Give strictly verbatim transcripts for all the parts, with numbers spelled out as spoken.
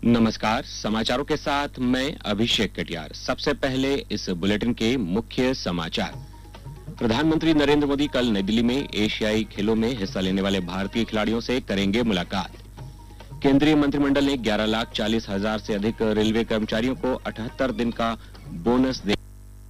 नमस्कार, समाचारों के साथ मैं अभिषेक कटियार। सबसे पहले इस बुलेटिन के मुख्य समाचार। प्रधानमंत्री नरेंद्र मोदी कल नई दिल्ली में एशियाई खेलों में हिस्सा लेने वाले भारतीय खिलाड़ियों से करेंगे मुलाकात। केंद्रीय मंत्रिमंडल ने ग्यारह लाख चालीस हजार से अधिक रेलवे कर्मचारियों को अठहत्तर दिन का बोनस दे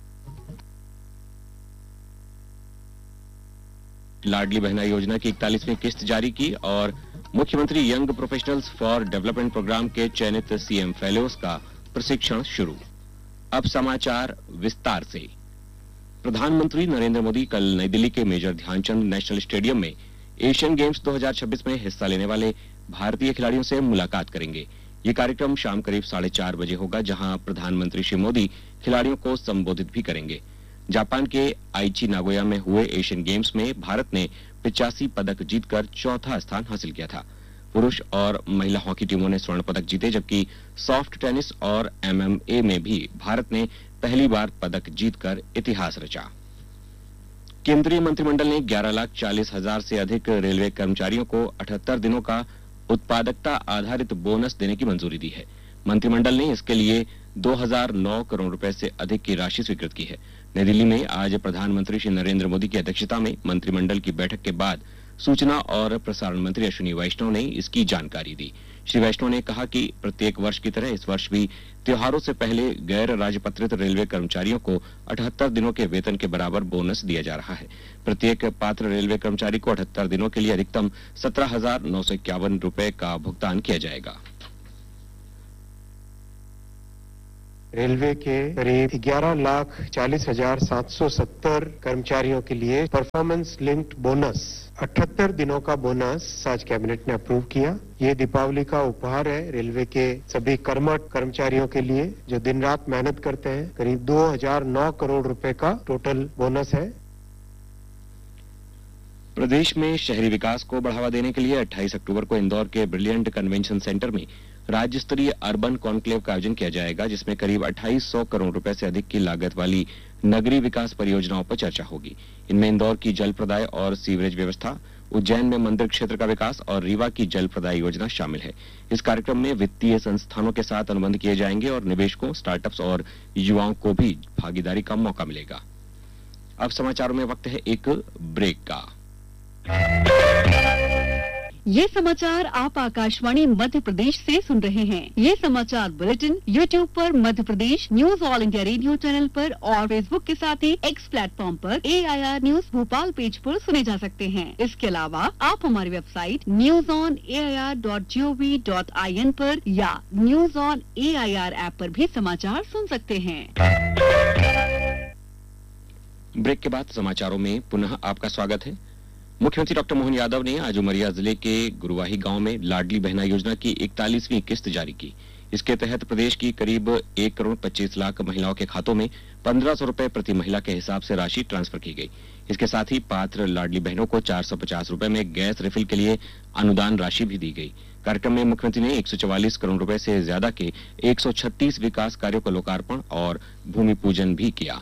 लाडली बहना योजना की इकतालीसवीं किस्त जारी की और मुख्यमंत्री young professionals for development programme के चयनित सीएम फेलोज का प्रशिक्षण शुरू। अब समाचार विस्तार से। प्रधानमंत्री नरेंद्र मोदी कल नई दिल्ली के मेजर ध्यानचंद नेशनल स्टेडियम में एशियन गेम्स दो हज़ार छब्बीस में हिस्सा लेने वाले भारतीय खिलाड़ियों से मुलाकात करेंगे। ये कार्यक्रम शाम करीब साढ़े चार बजे होगा, जहां प्रधानमंत्री श्री मोदी खिलाड़ियों को संबोधित भी करेंगे। जापान के आइची नागोया में हुए एशियन गेम्स में भारत ने पिचासी पदक जीतकर चौथा स्थान हासिल किया था। पुरुष और महिला हॉकी टीमों ने स्वर्ण पदक जीते, जबकि सॉफ्ट टेनिस और एमएमए में भी भारत ने पहली बार पदक जीतकर इतिहास रचा। केंद्रीय मंत्रिमंडल ने ग्यारह लाख चालीस हजार से अधिक रेलवे कर्मचारियों को अठहत्तर दिनों का उत्पादकता आधारित बोनस देने की मंजूरी दी है। मंत्रिमंडल ने इसके लिए दो हज़ार नौ करोड़ रुपए से अधिक की राशि स्वीकृत की है। नई दिल्ली में आज प्रधानमंत्री श्री नरेंद्र मोदी की अध्यक्षता में मंत्रिमंडल की बैठक के बाद सूचना और प्रसारण मंत्री अश्विनी वैष्णव ने इसकी जानकारी दी। श्री वैष्णव ने कहा कि प्रत्येक वर्ष की तरह इस वर्ष भी त्योहारों से पहले गैर राजपत्रित रेलवे कर्मचारियों को अठहत्तर दिनों के वेतन के बराबर बोनस दिया जा रहा है। प्रत्येक पात्र रेलवे कर्मचारी को अठहत्तर दिनों के लिए अधिकतम सत्रह हजार नौ सौ इक्यावन रुपए का भुगतान किया जाएगा। रेलवे के करीब ग्यारह लाख चालीस हजार सात सौ सत्तर कर्मचारियों के लिए परफॉर्मेंस लिंक्ड बोनस अठहत्तर दिनों का बोनस आज कैबिनेट ने अप्रूव किया। ये दीपावली का उपहार है रेलवे के सभी कर्मठ कर्मचारियों के लिए जो दिन रात मेहनत करते हैं। करीब दो हज़ार नौ करोड़ रुपए का टोटल बोनस है। प्रदेश में शहरी विकास को बढ़ावा देने के लिए अट्ठाईस अक्टूबर को इंदौर के ब्रिलियंट कन्वेंशन सेंटर में राज्य स्तरीय अर्बन कॉन्क्लेव का आयोजन किया जाएगा, जिसमें करीब अट्ठाईस सौ करोड़ रुपए से अधिक की लागत वाली नगरीय विकास परियोजनाओं पर चर्चा होगी। इनमें इंदौर की जल प्रदाय और सीवरेज व्यवस्था, उज्जैन में मंदिर क्षेत्र का विकास और रीवा की जल प्रदाय योजना शामिल है। इस कार्यक्रम में वित्तीय संस्थानों के साथ अनुबंध किए जाएंगे और निवेशकों, स्टार्टअप्स और युवाओं को भी भागीदारी का मौका मिलेगा। अब समाचारों में वक्त है एक ब्रेक का। ये समाचार आप आकाशवाणी मध्य प्रदेश से सुन रहे हैं। ये समाचार बुलेटिन यूट्यूब पर Madhya Pradesh news all India radio channel पर और फेसबुक के साथ ही एक्स प्लेटफॉर्म पर ए I R news Bhopal page पर सुने जा सकते हैं। इसके अलावा आप हमारी website news on A I R dot G O V dot I N पर या news on A I R app पर भी समाचार सुन सकते हैं। ब्रेक के बाद समाचारों में पुनः आपका स्वागत है। मुख्यमंत्री डॉक्टर मोहन यादव ने आज उमरिया जिले के गुरुवाही गांव में लाडली बहना योजना की इकतालीसवीं किस्त जारी की। इसके तहत प्रदेश की करीब एक करोड़ पच्चीस लाख महिलाओं के खातों में पंद्रह सौ रुपए प्रति महिला के हिसाब से राशि ट्रांसफर की गई। इसके साथ ही पात्र लाडली बहनों को चार सौ पचास रुपए में गैस रिफिल के लिए अनुदान राशि भी दी गई। कार्यक्रम में मुख्यमंत्री ने एक सौ चौवालीस करोड़ रुपए से ज्यादा के एक सौ छत्तीस विकास कार्यों का लोकार्पण और भूमि पूजन भी किया।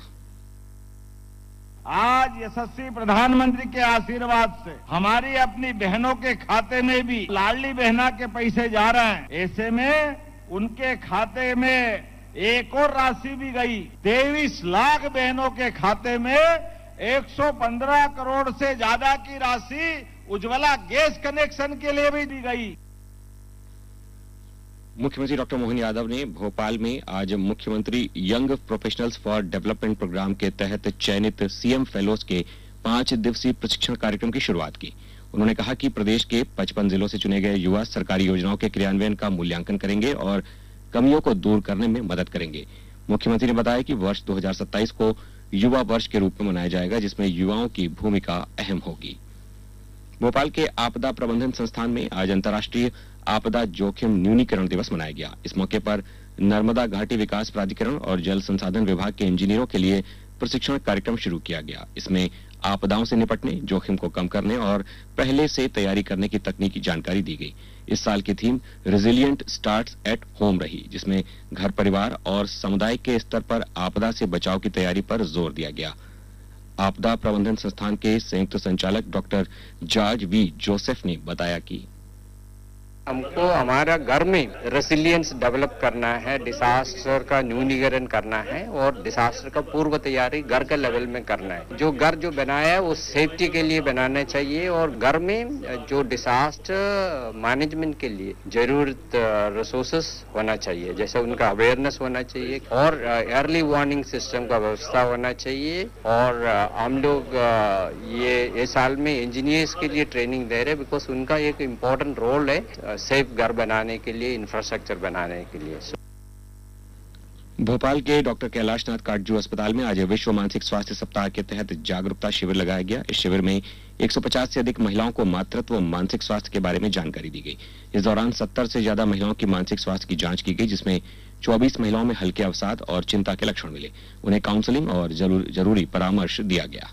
आज यशस्वी प्रधानमंत्री के आशीर्वाद से हमारी अपनी बहनों के खाते में भी लाडली बहना के पैसे जा रहे हैं। ऐसे में उनके खाते में एक और राशि भी गई। तेईस लाख बहनों के खाते में एक सौ पंद्रह करोड़ से ज्यादा की राशि उज्ज्वला गैस कनेक्शन के लिए भी दी गई। मुख्यमंत्री डॉक्टर मोहन यादव ने भोपाल में आज मुख्यमंत्री young professionals for development programme के तहत चयनित सीएम फेलोज के पांच दिवसीय प्रशिक्षण कार्यक्रम की शुरुआत की। उन्होंने कहा कि प्रदेश के पचपन जिलों से चुने गए युवा सरकारी योजनाओं के क्रियान्वयन का मूल्यांकन करेंगे और कमियों को दूर करने में मदद करेंगे। मुख्यमंत्री ने बताया कि वर्ष दो हज़ार सत्ताईस को युवा वर्ष के रूप में मनाया जाएगा, जिसमें युवाओं की भूमिका अहम होगी। भोपाल के आपदा प्रबंधन संस्थान में आज अंतर्राष्ट्रीय आपदा जोखिम न्यूनीकरण दिवस मनाया गया। इस मौके पर नर्मदा घाटी विकास प्राधिकरण और जल संसाधन विभाग के इंजीनियरों के लिए प्रशिक्षण कार्यक्रम शुरू किया गया। इसमें आपदाओं से निपटने, जोखिम को कम करने और पहले से तैयारी करने की तकनीकी जानकारी दी गई। इस साल की theme resilient starts at home रही, जिसमें घर परिवार और समुदाय के स्तर पर आपदा से बचाव की तैयारी पर जोर दिया गया। आपदा प्रबंधन संस्थान के संयुक्त संचालक डॉक्टर जॉर्ज वी जोसेफ ने बताया कि हमको हमारा घर में रेसिलियंस डेवलप करना है, डिजास्टर का न्यूनीकरण करना है और डिजास्टर का पूर्व तैयारी घर के लेवल में करना है। जो घर जो बनाया है वो सेफ्टी के लिए बनाना चाहिए और घर में जो डिजास्टर मैनेजमेंट के लिए जरूरत रिसोर्सेस होना चाहिए, जैसे उनका अवेयरनेस होना चाहिए और अर्ली वार्निंग सिस्टम का व्यवस्था होना चाहिए। और हम लोग ये इस साल में इंजीनियर्स के लिए ट्रेनिंग दे रहे हैं, बिकॉज उनका एक इम्पोर्टेंट रोल है सेफ घर बनाने के लिए, इंफ्रास्ट्रक्चर बनाने के लिए। भोपाल के डॉक्टर कैलाश नाथ काटजू अस्पताल में आज विश्व मानसिक स्वास्थ्य सप्ताह के तहत जागरूकता शिविर लगाया गया। इस शिविर में एक सौ पचास से अधिक महिलाओं को मातृत्व व मानसिक स्वास्थ्य के बारे में जानकारी दी गई। इस दौरान सत्तर से ज्यादा महिलाओं की मानसिक स्वास्थ्य की जांच की गई, जिसमें चौबीस महिलाओं में हल्के अवसाद और चिंता के लक्षण मिले। उन्हें काउंसलिंग और जरूर, जरूरी परामर्श दिया गया।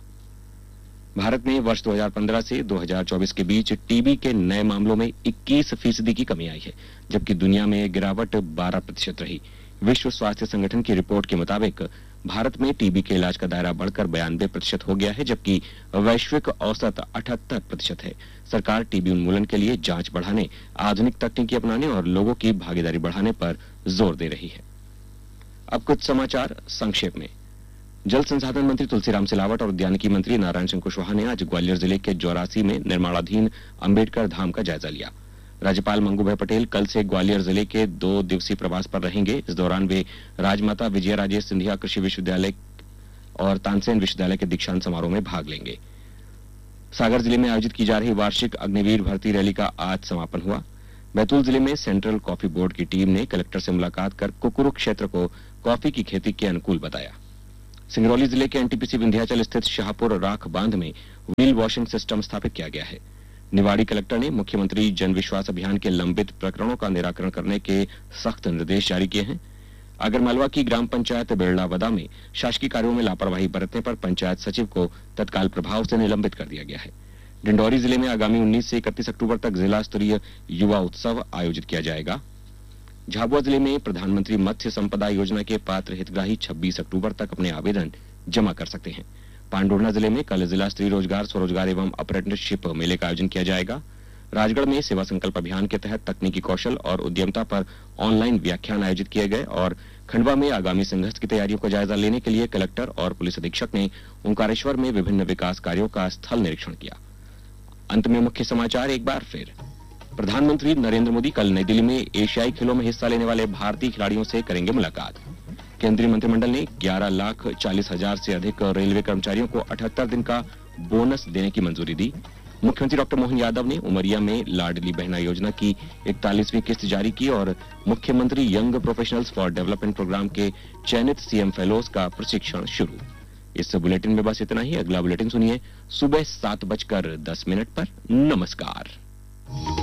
भारत में वर्ष दो हज़ार पंद्रह से दो हज़ार चौबीस के बीच टीबी के नए मामलों में इक्कीस फीसदी की कमी आई है, जबकि दुनिया में गिरावट बारह प्रतिशत रही। विश्व स्वास्थ्य संगठन की रिपोर्ट के मुताबिक भारत में टीबी के इलाज का दायरा बढ़कर बयानबे प्रतिशत हो गया है, जबकि वैश्विक औसत अठहत्तर प्रतिशत है। सरकार टीबी उन्मूलन के लिए जांच बढ़ाने, आधुनिक तकनीकी अपनाने और लोगों की भागीदारी बढ़ाने पर जोर दे रही है। अब कुछ समाचार संक्षेप में। जल संसाधन मंत्री तुलसीराम सिलावट और उद्यानिकी मंत्री नारायण सिंह कुशवाहा ने आज ग्वालियर जिले के जौरासी में निर्माणाधीन अंबेडकर धाम का जायजा लिया। राज्यपाल मंगूभाई पटेल कल से ग्वालियर जिले के दो दिवसीय प्रवास पर रहेंगे। इस दौरान वे राजमाता विजया राजेश सिंधिया कृषि विश्वविद्यालय और तानसेन विश्वविद्यालय के दीक्षांत समारोह में भाग लेंगे। सागर जिले में आयोजित की जा रही वार्षिक अग्निवीर भर्ती रैली का आज समापन हुआ। बैतूल जिले में सेंट्रल कॉफी बोर्ड की टीम ने कलेक्टर से मुलाकात कर कुकुरु क्षेत्र को कॉफी की खेती के अनुकूल बताया। सिंगरौली जिले के एनटीपीसी विंध्याचल स्थित शाहपुर राख बांध में व्हील वॉशिंग सिस्टम स्थापित किया गया है। निवाड़ी कलेक्टर ने मुख्यमंत्री जन विश्वास अभियान के लंबित प्रकरणों का निराकरण करने के सख्त निर्देश जारी किए हैं। आगरमालवा की ग्राम पंचायत बेड़लावदा में शासकीय कार्यों में लापरवाही बरतने पर पंचायत सचिव को तत्काल प्रभाव से निलंबित कर दिया गया है। डिंडौरी जिले में आगामी उन्नीस से इकतीस अक्टूबर तक जिला स्तरीय युवा उत्सव आयोजित किया जाएगा। झाबुआ जिले में प्रधानमंत्री मत्स्य संपदा योजना के पात्र हितग्राही छब्बीस अक्टूबर तक अपने आवेदन जमा कर सकते हैं। पांडुर्ना जिले में कल जिला स्तरीय रोजगार स्वरोजगार एवं अप्रेंटिसशिप मेले का आयोजन किया जाएगा। राजगढ़ में सेवा संकल्प अभियान के तहत तकनीकी कौशल और उद्यमता पर ऑनलाइन व्याख्यान आयोजित किए गए और खंडवा में आगामी संघर्ष की तैयारियों का जायजा लेने के लिए कलेक्टर और पुलिस अधीक्षक ने ओंकारेश्वर में विभिन्न विकास कार्यों का स्थल निरीक्षण किया। अंत में मुख्य समाचार एक बार फिर। प्रधानमंत्री नरेंद्र मोदी कल नई दिल्ली में एशियाई खेलों में हिस्सा लेने वाले भारतीय खिलाड़ियों से करेंगे मुलाकात। केंद्रीय मंत्रिमंडल ने ग्यारह लाख चालीस हजार से अधिक रेलवे कर्मचारियों को अठहत्तर दिन का बोनस देने की मंजूरी दी। मुख्यमंत्री डॉक्टर मोहन यादव ने उमरिया में लाडली बहना योजना की इकतालीसवीं किस्त जारी की और मुख्यमंत्री young professionals for development programme के चयनित सीएम फेलोज का प्रशिक्षण शुरू। इस बुलेटिन में बस इतना ही। अगला बुलेटिन सुनिए सुबह सात बजकर दस मिनट पर। नमस्कार।